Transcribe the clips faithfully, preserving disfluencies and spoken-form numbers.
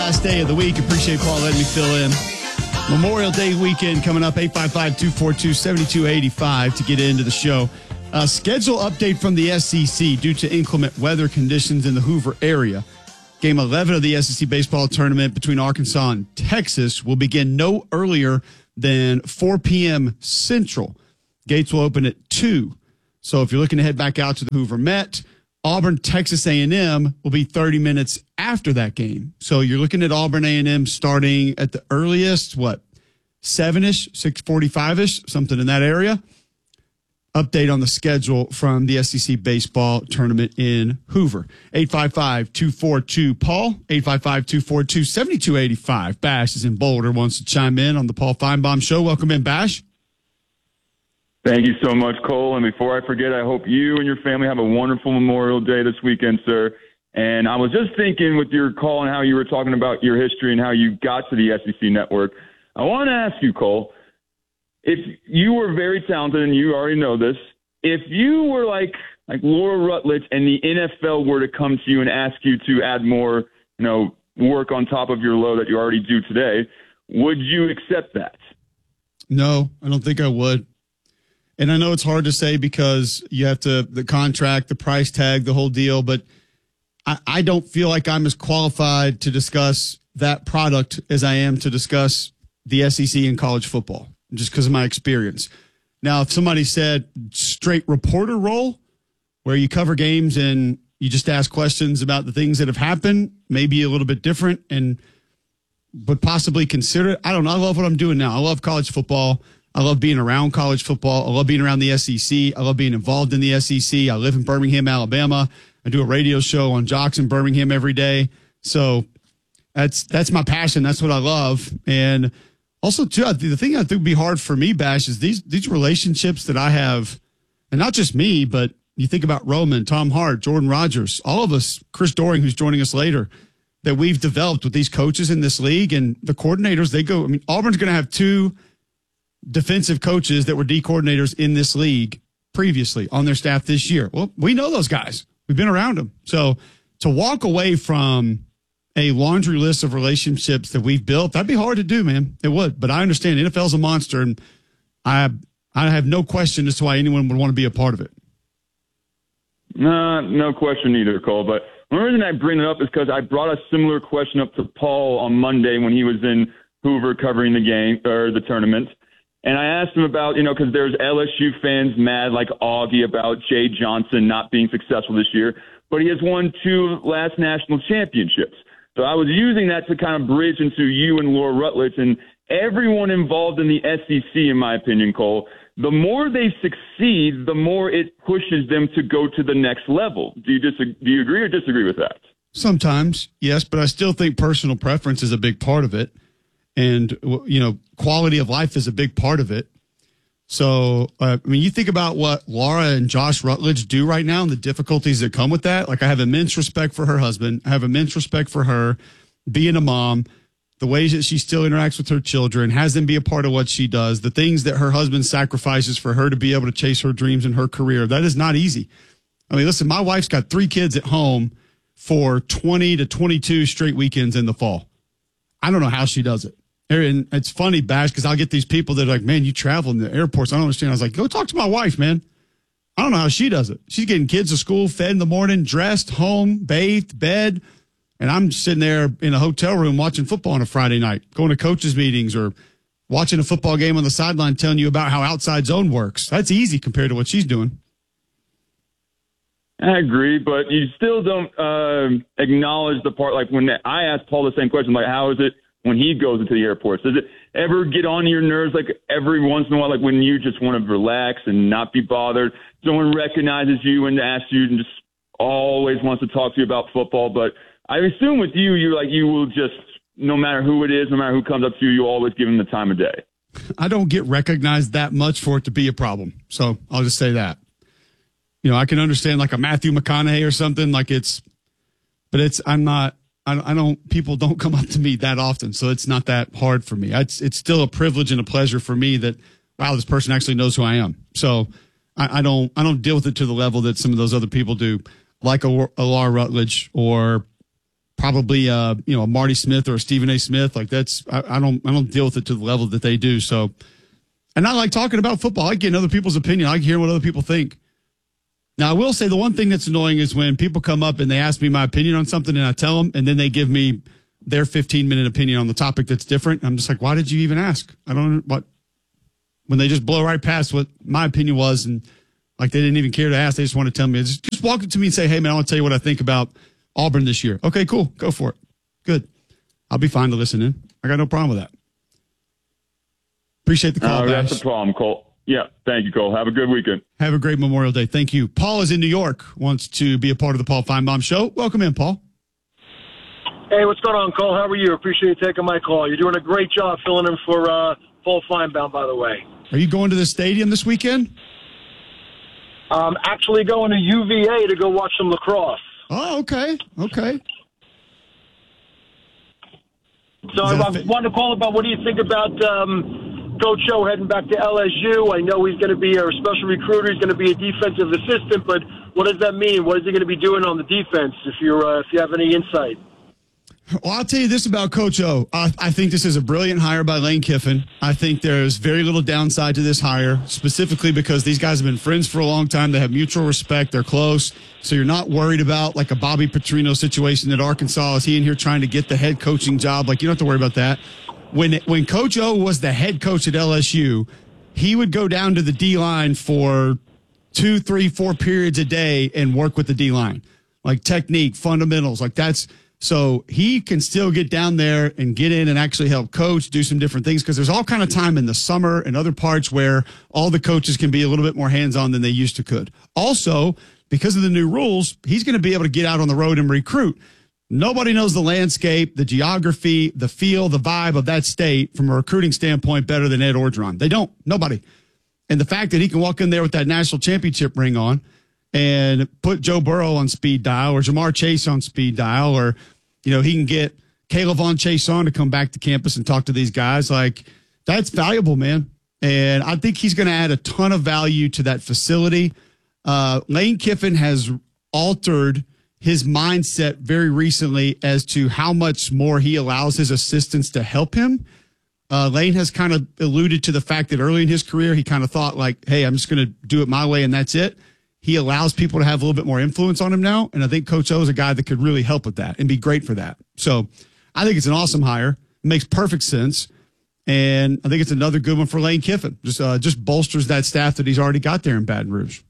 last day of the week. Appreciate Paul letting me fill in. Memorial Day weekend coming up, eight five five, two four two, seven two eight five to get into the show. Uh, schedule update from the S E C due to inclement weather conditions in the Hoover area. Game eleven of the S E C baseball tournament between Arkansas and Texas will begin no earlier than four p.m. Central. Gates will open at two. So if you're looking to head back out to the Hoover Met, Auburn, Texas A and M will be thirty minutes after that game. So you're looking at Auburn A and M starting at the earliest, what, seven-ish, six forty-five-ish, something in that area. Update on the schedule from the S E C baseball tournament in Hoover. eight five five, two four two, Paul, eight five five, two four two, seven two eight five. Bash is in Boulder, wants to chime in on the Paul Feinbaum Show. Welcome in, Bash. Thank you so much, Cole. And before I forget, I hope you and your family have a wonderful Memorial Day this weekend, sir. And I was just thinking with your call and how you were talking about your history and how you got to the S E C network, I want to ask you, Cole, if you were very talented, and you already know this, if you were like like Laura Rutledge and the N F L were to come to you and ask you to add more, you know, work on top of your load that you already do today, would you accept that? No, I don't think I would. And I know it's hard to say because you have to, the contract, the price tag, the whole deal, but I, I don't feel like I'm as qualified to discuss that product as I am to discuss the S E C and college football, just because of my experience. Now, if somebody said straight reporter role, where you cover games and you just ask questions about the things that have happened, maybe a little bit different and would possibly consider it. I don't know. I love what I'm doing now. I love college football. I love being around college football. I love being around the S E C. I love being involved in the S E C. I live in Birmingham, Alabama. I do a radio show on Jocks in Birmingham every day. So that's that's my passion. That's what I love. And also, too, the thing I think would be hard for me, Bash, is these these relationships that I have, and not just me, but you think about Roman, Tom Hart, Jordan Rogers, all of us, Chris Doring, who's joining us later, that we've developed with these coaches in this league and the coordinators. They go, I mean, Auburn's going to have two defensive coaches that were D coordinators in this league previously on their staff this year. Well, we know those guys. We've been around them. So to walk away from a laundry list of relationships that we've built, that'd be hard to do, man. It would. But I understand N F L's a monster, and I I have no question as to why anyone would want to be a part of it. No, no question either, Cole. But the reason I bring it up is because I brought a similar question up to Paul on Monday when he was in Hoover covering the game or the tournament. And I asked him about, you know, because there's L S U fans mad like Augie about Jay Johnson not being successful this year, but he has won two last national championships. So I was using that to kind of bridge into you and Laura Rutledge and everyone involved in the S E C, in my opinion, Cole. The more they succeed, the more it pushes them to go to the next level. Do you disagree, do you agree or disagree with that? Sometimes, yes, but I still think personal preference is a big part of it. And, you know, quality of life is a big part of it. So, uh, I mean, you think about what Laura and Josh Rutledge do right now and the difficulties that come with that. Like, I have immense respect for her husband. I have immense respect for her being a mom, the ways that she still interacts with her children, has them be a part of what she does, the things that her husband sacrifices for her to be able to chase her dreams in her career. That is not easy. I mean, listen, my wife's got three kids at home for twenty to twenty-two straight weekends in the fall. I don't know how she does it. And it's funny, Bash, because I'll get these people that are like, man, you travel in the airports. I don't understand. I was like, go talk to my wife, man. I don't know how she does it. She's getting kids to school, fed in the morning, dressed, home, bathed, bed. And I'm sitting there in a hotel room watching football on a Friday night, going to coaches' meetings or watching a football game on the sideline telling you about how outside zone works. That's easy compared to what she's doing. I agree, but you still don't uh, acknowledge the part. Like when I asked Paul the same question, like, how is it when he goes into the airports? Does it ever get on your nerves, like every once in a while, like when you just want to relax and not be bothered? Someone recognizes you and asks you and just always wants to talk to you about football. But I assume with you, you like you will just, no matter who it is, no matter who comes up to you, you always give them the time of day. I don't get recognized that much for it to be a problem. So I'll just say that. You know, I can understand like a Matthew McConaughey or something like it's, but it's, I'm not, I don't, people don't come up to me that often, so it's not that hard for me. It's, it's still a privilege and a pleasure for me that, wow, this person actually knows who I am. So I, I don't, I don't deal with it to the level that some of those other people do, like a, a Laura Rutledge or probably uh, you know, a Marty Smith or a Stephen A. Smith. Like that's I, I don't I don't deal with it to the level that they do. So, and I like talking about football. I like getting other people's opinion. I like hearing what other people think. Now, I will say the one thing that's annoying is when people come up and they ask me my opinion on something and I tell them, and then they give me their fifteen minute opinion on the topic that's different. I'm just like, why did you even ask? I don't what when they just blow right past what my opinion was, and like they didn't even care to ask. They just want to tell me. Just, just walk up to me and say, hey, man, I want to tell you what I think about Auburn this year. Okay, cool. Go for it. Good. I'll be fine to listen in. I got no problem with that. Appreciate the call, uh, Bash. That's the problem, Cole. Yeah, thank you, Cole. Have a good weekend. Have a great Memorial Day. Thank you. Paul is in New York, wants to be a part of the Paul Feinbaum Show. Welcome in, Paul. Hey, what's going on, Cole? How are you? Appreciate you taking my call. You're doing a great job filling in for uh, Paul Feinbaum, by the way. Are you going to the stadium this weekend? I'm actually going to U V A to go watch some lacrosse. Oh, okay. Okay. So I, I wanted to call about what do you think about um, Coach O heading back to L S U? I know he's going to be a special recruiter. He's going to be a defensive assistant, but what does that mean? What is he going to be doing on the defense? If you're, uh, if you have any insight. Well, I'll tell you this about Coach O. I, I think this is a brilliant hire by Lane Kiffin. I think there's very little downside to this hire, specifically because these guys have been friends for a long time. They have mutual respect. They're close. So you're not worried about like a Bobby Petrino situation at Arkansas. Is he in here trying to get the head coaching job? Like, you don't have to worry about that. When, when Coach O was the head coach at L S U, he would go down to the D-line for two, three, four periods a day and work with the D-line. Like technique, fundamentals, like that's – so he can still get down there and get in and actually help coach, do some different things, because there's all kind of time in the summer and other parts where all the coaches can be a little bit more hands-on than they used to could. Also, because of the new rules, he's going to be able to get out on the road and recruit. Nobody knows the landscape, the geography, the feel, the vibe of that state from a recruiting standpoint better than Ed Orgeron. They don't. Nobody. And the fact that he can walk in there with that national championship ring on and put Joe Burrow on speed dial or Jamar Chase on speed dial, or, you know, he can get Caleb Von Chase on to come back to campus and talk to these guys. Like, that's valuable, man. And I think he's going to add a ton of value to that facility. Uh, Lane Kiffin has altered his mindset very recently as to how much more he allows his assistants to help him. Uh, Lane has kind of alluded to the fact that early in his career, he kind of thought like, hey, I'm just going to do it my way and that's it. He allows people to have a little bit more influence on him now. And I think Coach O is a guy that could really help with that and be great for that. So I think it's an awesome hire. It makes perfect sense. And I think it's another good one for Lane Kiffin. Just, uh, just bolsters that staff that he's already got there in Baton Rouge.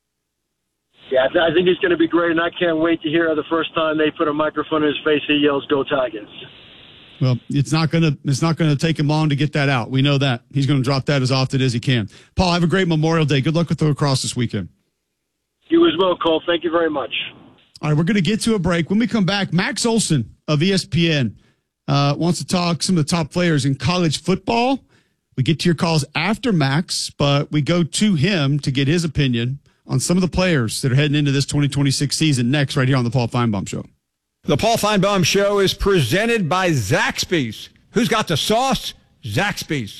Yeah, I think he's going to be great. And I can't wait to hear the first time they put a microphone in his face, he yells, "Go Tigers." Well, it's not going to it's not going to take him long to get that out. We know that. He's going to drop that as often as he can. Paul, have a great Memorial Day. Good luck with the lacrosse this weekend. You as well, Cole. Thank you very much. All right, we're going to get to a break. When we come back, Max Olson of E S P N uh, wants to talk some of the top players in college football. We get to your calls after Max, but we go to him to get his opinion on some of the players that are heading into this twenty twenty-six season next right here on the Paul Feinbaum Show. The Paul Feinbaum Show is presented by Zaxby's. Who's got the sauce? Zaxby's.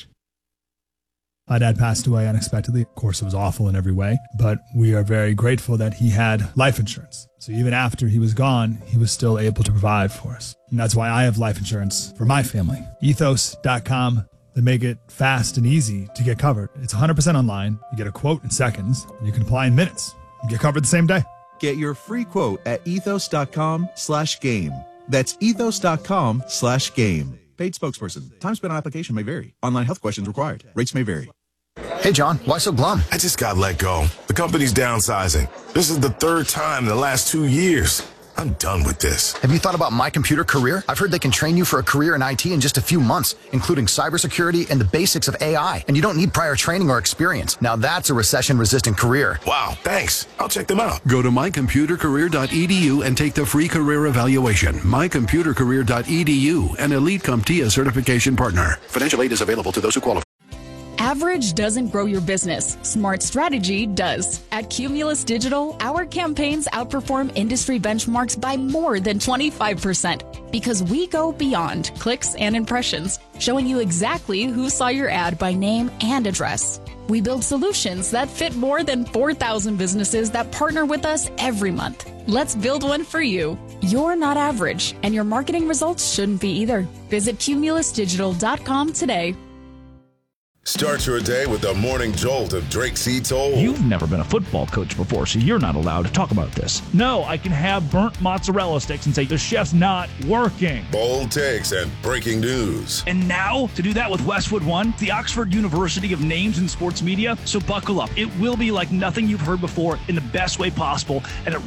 My dad passed away unexpectedly. Of course, it was awful in every way, but we are very grateful that he had life insurance. So even after he was gone, he was still able to provide for us. And that's why I have life insurance for my family. Ethos dot com. They make it fast and easy to get covered. It's one hundred percent online. You get a quote in seconds. You can apply in minutes. You get covered the same day. Get your free quote at ethos dot com slash game. That's ethos dot com slash game. Paid spokesperson. Time spent on application may vary. Online health questions required. Rates may vary. Hey, John, why so glum? I just got let go. The company's downsizing. This is the third time in the last two years. I'm done with this. Have you thought about My Computer Career? I've heard they can train you for a career in I T in just a few months, including cybersecurity and the basics of A I. And you don't need prior training or experience. Now that's a recession-resistant career. Wow, thanks. I'll check them out. Go to my computer career dot e d u and take the free career evaluation. my computer career dot e d u, an Elite CompTIA certification partner. Financial aid is available to those who qualify. Average doesn't grow your business. Smart strategy does. At Cumulus Digital, our campaigns outperform industry benchmarks by more than twenty-five percent because we go beyond clicks and impressions, showing you exactly who saw your ad by name and address. We build solutions that fit more than four thousand businesses that partner with us every month. Let's build one for you. You're not average, and your marketing results shouldn't be either. Visit cumulus digital dot com today. Start your day with the morning jolt of Drake C. Toll. You've never been a football coach before, so you're not allowed to talk about this. No, I can have burnt mozzarella sticks and say the chef's not working. Bold takes and breaking news. And now, to do that with Westwood One, the Oxford University of names in sports media. So buckle up. It will be like nothing you've heard before in the best way possible, and it